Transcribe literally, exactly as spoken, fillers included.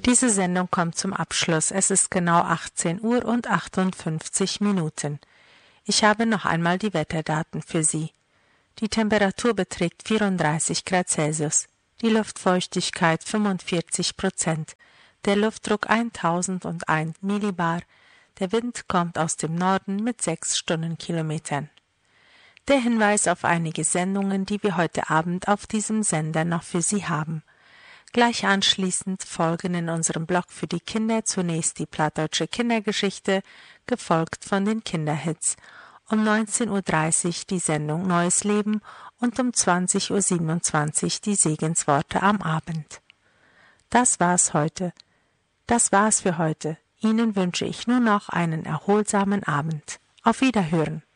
Diese Sendung kommt zum Abschluss. Es ist genau achtzehn Uhr und achtundfünfzig Minuten. Ich habe noch einmal die Wetterdaten für Sie. Die Temperatur beträgt vierunddreißig Grad Celsius, die Luftfeuchtigkeit fünfundvierzig Prozent, der Luftdruck eintausendeins Millibar, der Wind kommt aus dem Norden mit sechs Stundenkilometern. Der Hinweis auf einige Sendungen, die wir heute Abend auf diesem Sender noch für Sie haben. Gleich anschließend folgen in unserem Blog für die Kinder zunächst die plattdeutsche Kindergeschichte, gefolgt von den Kinderhits. Um neunzehn Uhr dreißig die Sendung Neues Leben und um zwanzig Uhr siebenundzwanzig die Segensworte am Abend. Das war's heute. Das war's für heute. Ihnen wünsche ich nur noch einen erholsamen Abend. Auf Wiederhören.